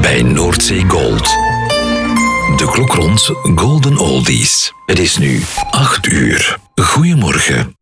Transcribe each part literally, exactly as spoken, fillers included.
bij Noordzee Gold. De klok rond Golden Oldies. Het is nu acht uur. Goedemorgen.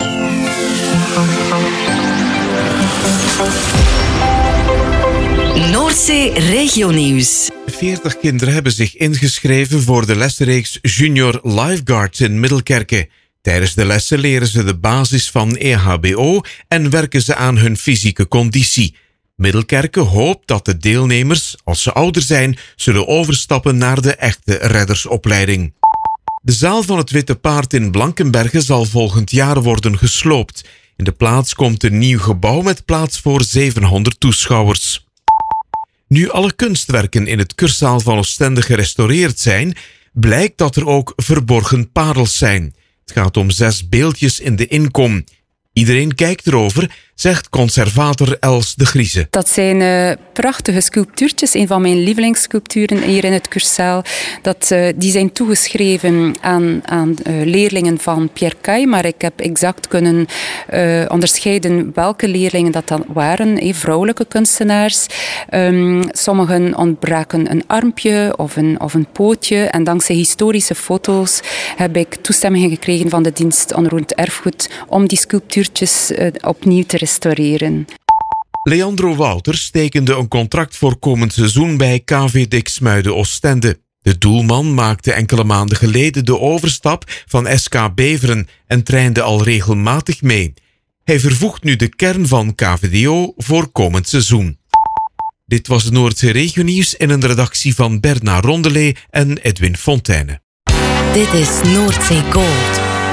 Noordzee Regionieuws. veertig kinderen hebben zich ingeschreven voor de lessenreeks Junior Lifeguards in Middelkerke. Tijdens de lessen leren ze de basis van E H B O en werken ze aan hun fysieke conditie. Middelkerke hoopt dat de deelnemers, als ze ouder zijn, zullen overstappen naar de echte reddersopleiding. De zaal van het Witte Paard in Blankenberge zal volgend jaar worden gesloopt. In de plaats komt een nieuw gebouw met plaats voor zevenhonderd toeschouwers. Nu alle kunstwerken in het Kurzaal van Oostende gerestaureerd zijn, blijkt dat er ook verborgen parels zijn. Het gaat om zes beeldjes in de inkom. Iedereen kijkt erover, zegt conservator Els de Grieze. Dat zijn uh, prachtige sculptuurtjes, een van mijn lievelingssculpturen hier in het Kurzaal. Dat, uh, die zijn toegeschreven aan, aan uh, leerlingen van Pierre Caille, maar ik heb exact kunnen uh, onderscheiden welke leerlingen dat dan waren, eh, vrouwelijke kunstenaars. Um, sommigen ontbraken een armpje of een, of een pootje en dankzij historische foto's heb ik toestemming gekregen van de dienst onroerend erfgoed om die sculptuurtjes uh, opnieuw te restaureren. Leandro Wouters tekende een contract voor komend seizoen bij K V Diksmuiden Oostende. De doelman maakte enkele maanden geleden de overstap van S K Beveren en trainde al regelmatig mee. Hij vervoegt nu de kern van K V D O voor komend seizoen. Dit was het Noordzee Regionieuws in een redactie van Bernard Rondelet en Edwin Fontaine. Dit is Noordzee Gold.